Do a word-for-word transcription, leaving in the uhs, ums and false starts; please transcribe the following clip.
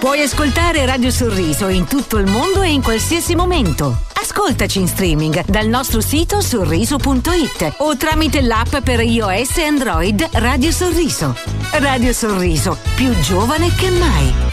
Puoi ascoltare Radio Sorriso in tutto il mondo e in qualsiasi momento. Ascoltaci in streaming dal nostro sito sorriso punto it o tramite l'app per iOS e Android Radio Sorriso. Radio Sorriso, più giovane che mai.